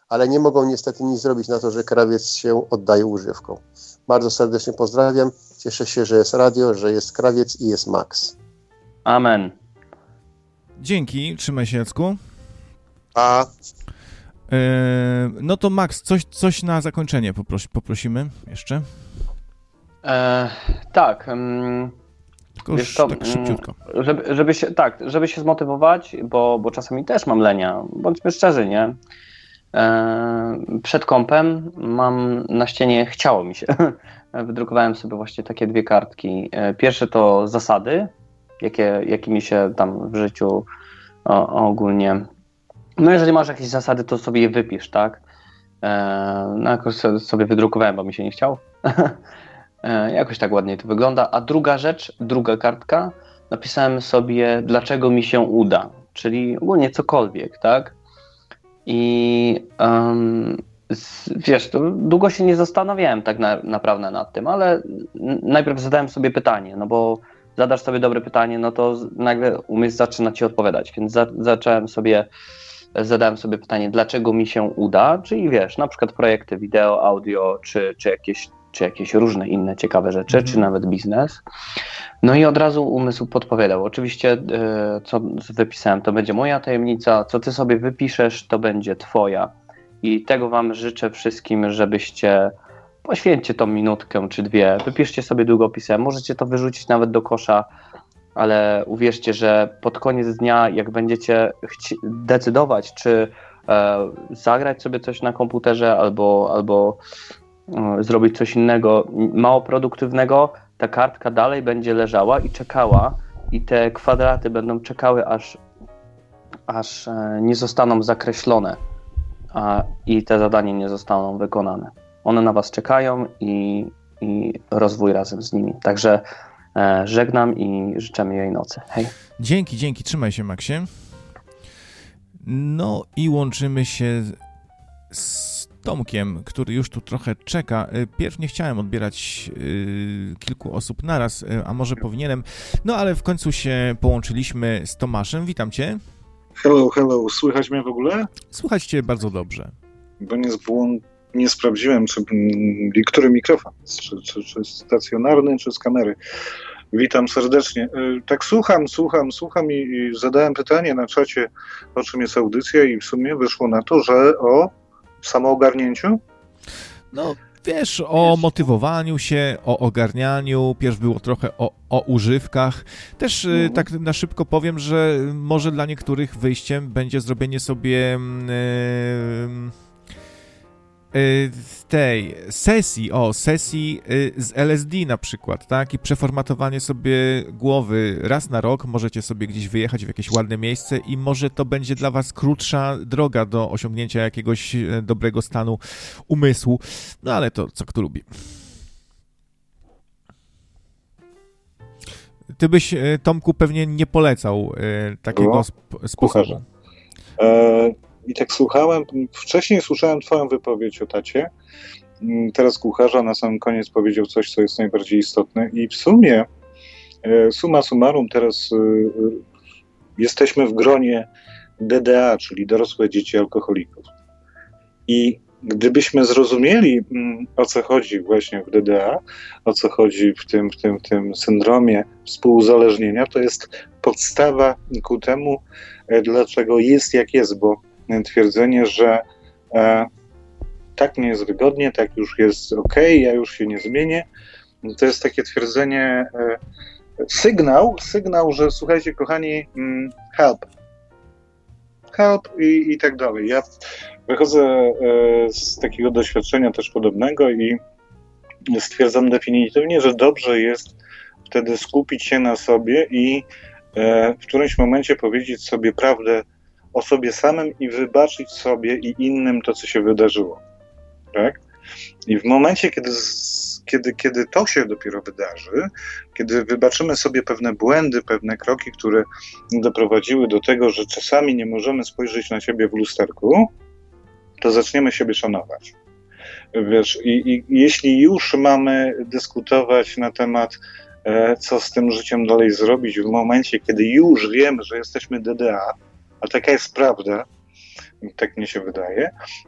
ale nie mogą niestety nic zrobić na to, że krawiec się oddaje używkom. Bardzo serdecznie pozdrawiam. Cieszę się, że jest radio, że jest krawiec i jest Max. Amen. Dzięki, trzymaj się, Jacku. A no to Max, coś na zakończenie poprosimy jeszcze. Tak. Tylko już tak szybciutko. Żeby się zmotywować, bo czasami też mam lenia, bądźmy szczerzy, nie? Przed kompem mam na ścianie, chciało mi się, wydrukowałem sobie właśnie takie 2 kartki. Pierwsze to zasady, jakimi się tam w życiu ogólnie... No jeżeli masz jakieś zasady, to sobie je wypisz, tak? No jakoś sobie wydrukowałem, bo mi się nie chciało. Jakoś tak ładniej to wygląda. A druga kartka, napisałem sobie, dlaczego mi się uda, czyli ogólnie cokolwiek, tak? I wiesz, to długo się nie zastanawiałem tak naprawdę nad tym, ale najpierw zadałem sobie pytanie, no bo zadasz sobie dobre pytanie, no to nagle umysł zaczyna ci odpowiadać, więc zadałem sobie pytanie, dlaczego mi się uda, czyli wiesz, na przykład projekty wideo, audio, czy jakieś różne inne ciekawe rzeczy, czy nawet biznes. No i od razu umysł podpowiadał. Oczywiście, co wypisałem, to będzie moja tajemnica, co ty sobie wypiszesz, to będzie twoja. I tego wam życzę wszystkim, żebyście poświęćcie tą minutkę czy 2, wypiszcie sobie długopisem, możecie to wyrzucić nawet do kosza, ale uwierzcie, że pod koniec dnia, jak będziecie decydować, czy zagrać sobie coś na komputerze albo zrobić coś innego, mało produktywnego, ta kartka dalej będzie leżała i czekała i te kwadraty będą czekały, aż nie zostaną zakreślone i te zadania nie zostaną wykonane. One na was czekają i rozwój razem z nimi. Także żegnam i życzę miłej nocy. Hej. Dzięki, trzymaj się, Maxie. No i łączymy się z Tomkiem, który już tu trochę czeka. Pierw nie chciałem odbierać kilku osób naraz, a może powinienem, no ale w końcu się połączyliśmy z Tomaszem. Witam cię. Hello. Słychać mnie w ogóle? Słychać cię bardzo dobrze. Bo nie sprawdziłem, który mikrofon jest, czy stacjonarny, czy z kamery. Witam serdecznie. Tak słucham i zadałem pytanie na czacie, o czym jest audycja i w sumie wyszło na to, że o samoogarnięciu? No wiesz, o motywowaniu się, o ogarnianiu, pierw było trochę o używkach. Też tak na szybko powiem, że może dla niektórych wyjściem będzie zrobienie sobie tej sesji z LSD na przykład, tak? I przeformatowanie sobie głowy raz na rok, możecie sobie gdzieś wyjechać w jakieś ładne miejsce i może to będzie dla was krótsza droga do osiągnięcia jakiegoś dobrego stanu umysłu, no ale to co kto lubi. Ty byś, Tomku, pewnie nie polecał takiego sposobu. I tak wcześniej słyszałem twoją wypowiedź o tacie, teraz kucharza na sam koniec powiedział coś, co jest najbardziej istotne i w sumie, summa summarum, teraz jesteśmy w gronie DDA, czyli dorosłe dzieci alkoholików. I gdybyśmy zrozumieli, o co chodzi właśnie w DDA, o co chodzi w tym syndromie współuzależnienia, to jest podstawa ku temu, dlaczego jest jak jest, bo twierdzenie, że tak nie jest wygodnie, tak już jest okej, ja już się nie zmienię, to jest takie twierdzenie, sygnał, że słuchajcie kochani, help i tak dalej. Ja wychodzę z takiego doświadczenia też podobnego i stwierdzam definitywnie, że dobrze jest wtedy skupić się na sobie i w którymś momencie powiedzieć sobie prawdę o sobie samym i wybaczyć sobie i innym to, co się wydarzyło. Tak? I w momencie, kiedy to się dopiero wydarzy, kiedy wybaczymy sobie pewne błędy, pewne kroki, które doprowadziły do tego, że czasami nie możemy spojrzeć na siebie w lusterku, to zaczniemy siebie szanować. Wiesz, i jeśli już mamy dyskutować na temat, co z tym życiem dalej zrobić w momencie, kiedy już wiemy, że jesteśmy DDA, a taka jest prawda, tak mnie się wydaje,